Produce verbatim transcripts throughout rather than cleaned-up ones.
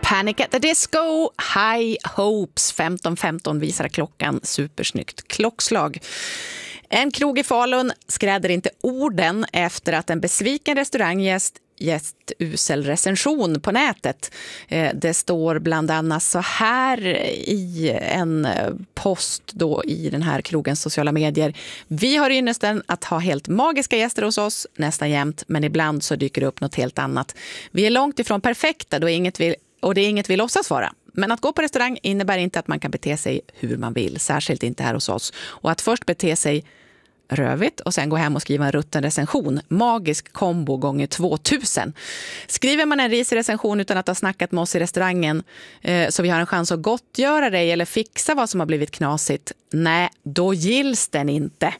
Panic at the Disco, High Hopes, femton femton visar klockan, supersnyggt klockslag. En krog i Falun skräder inte orden efter att en besviken restauranggäst gett usel recension på nätet. Det står bland annat så här i en post då i den här krogens sociala medier. Vi har ynnesten att ha helt magiska gäster hos oss nästan jämt, men ibland så dyker det upp något helt annat. Vi är långt ifrån perfekta då inget vi, och det är inget vi låtsas vara. Men att gå på restaurang innebär inte att man kan bete sig hur man vill, särskilt inte här hos oss. Och att först bete sig rövigt och sen gå hem och skriva en rutten recension. Magisk kombo gånger tvåtusen. Skriver man en risig recension utan att ha snackat med oss i restaurangen eh, så vi har en chans att gottgöra dig eller fixa vad som har blivit knasigt, nej, då gills den inte.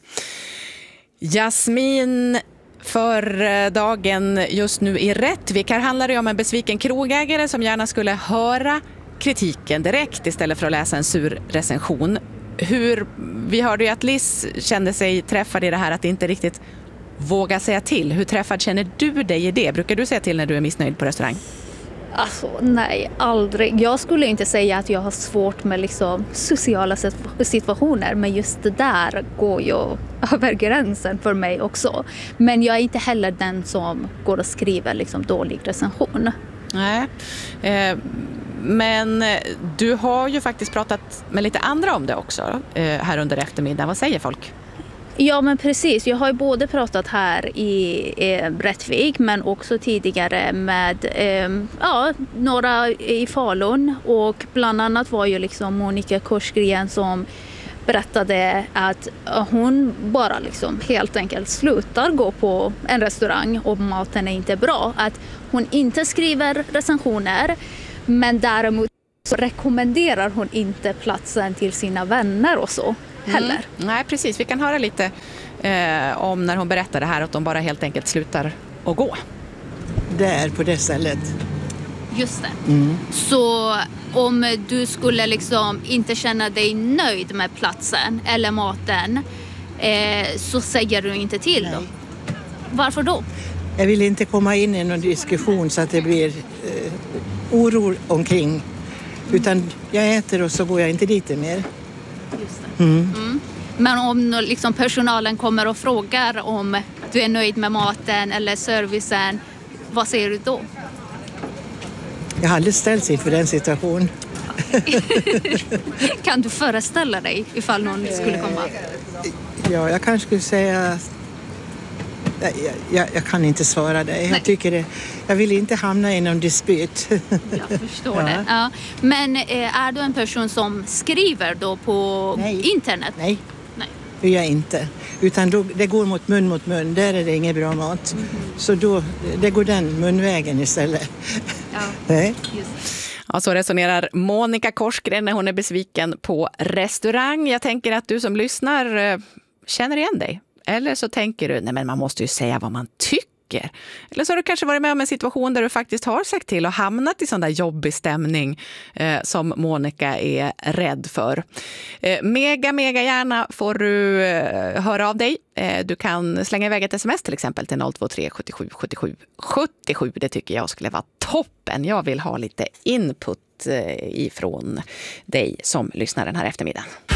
Jasmin för dagen just nu i Rättvik. Här handlar det om en besviken krogägare som gärna skulle höra kritiken direkt istället för att läsa en sur recension. Hur, vi hörde ju att Liz kände sig träffad i det här att inte riktigt våga säga till. Hur träffad känner du dig i det? Brukar du säga till när du är missnöjd på restaurang? Alltså nej, aldrig. Jag skulle inte säga att jag har svårt med liksom sociala situationer, men just det där går ju över gränsen för mig också. Men jag är inte heller den som går och skriver liksom dålig recension. Nej, eh, men du har ju faktiskt pratat med lite andra om det också eh, här under eftermiddagen. Vad säger folk? Ja, men precis. Jag har ju både pratat här i eh, Rättvik men också tidigare med eh, ja, några i Falun. Och bland annat var ju liksom Monica Korsgren som berättade att hon bara liksom helt enkelt slutar gå på en restaurang och maten är inte bra. Att hon inte skriver recensioner, men däremot så rekommenderar hon inte platsen till sina vänner och så heller. Mm. Nej, precis. Vi kan höra lite eh, om när hon berättar det här att de bara helt enkelt slutar att gå. Där på det stället. Just det. Mm. Så om du skulle liksom inte känna dig nöjd med platsen eller maten eh, så säger du inte till då. Varför då? Jag vill inte komma in i någon diskussion så att det blir eh, oro omkring. Utan jag äter och så går jag inte dit mer. Just det. Mm. Mm. Men om liksom personalen kommer och frågar om du är nöjd med maten eller servicen, vad säger du då? Jag har aldrig ställts inför den situationen. Kan du föreställa dig ifall någon skulle komma? Ja, jag kanske skulle säga... Jag, jag, jag kan inte svara dig. Jag, tycker det, jag vill inte hamna i någon dispyt. Jag förstår ja. det. Ja. Men är du en person som skriver då på Nej. internet? Nej, Nej. det gör jag inte. Utan då, det går mot mun mot mun. Där är det ingen bra mat. Mm. Så då, det går den munvägen istället. Ja, Nej. just. Ja, så resonerar Monica Korsgren när hon är besviken på restaurang. Jag tänker att du som lyssnar känner igen dig. Eller så tänker du, nej men man måste ju säga vad man tycker. Eller så har du kanske varit med om en situation där du faktiskt har sagt till och hamnat i sån där jobbig stämning eh, som Monica är rädd för. Eh, mega, mega gärna får du eh, höra av dig. Eh, du kan slänga iväg ett sms till exempel till noll två tre sjuttiosju sjuttiosju sjuttiosju. Det tycker jag skulle vara toppen. Jag vill ha lite input eh, ifrån dig som lyssnar den här eftermiddagen.